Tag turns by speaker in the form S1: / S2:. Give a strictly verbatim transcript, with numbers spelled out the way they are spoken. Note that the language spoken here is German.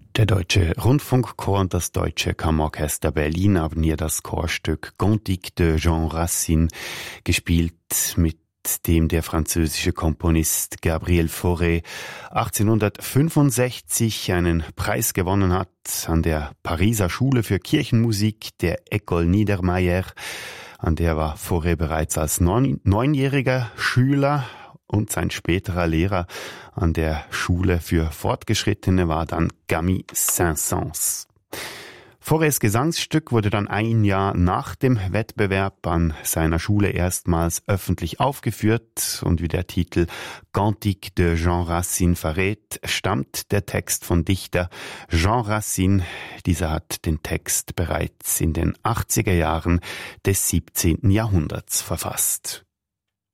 S1: Der Deutsche Rundfunkchor und das Deutsche Kammerorchester Berlin haben hier das Chorstück Cantique de Jean Racine gespielt, mit dem der französische Komponist Gabriel Fauré achtzehnhundertfünfundsechzig einen Preis gewonnen hat an der Pariser Schule für Kirchenmusik, der École Niedermeyer. An der war Fauré bereits als neun, neunjähriger Schüler, und sein späterer Lehrer an der Schule für Fortgeschrittene war dann Camille Saint-Saëns. Faurés Gesangsstück wurde dann ein Jahr nach dem Wettbewerb an seiner Schule erstmals öffentlich aufgeführt, und wie der Titel Cantique de Jean Racine verrät, stammt der Text von Dichter Jean Racine. Dieser hat den Text bereits in den achtziger Jahren des siebzehnten Jahrhunderts verfasst.